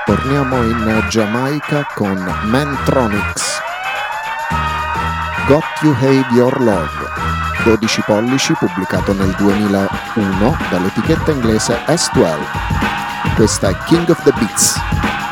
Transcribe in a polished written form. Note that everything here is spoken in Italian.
Torniamo in Giamaica con Mantronix. Got You Have Your Love, 12 pollici, pubblicato nel 2001 dall'etichetta inglese S12. Questa è King of the Beats.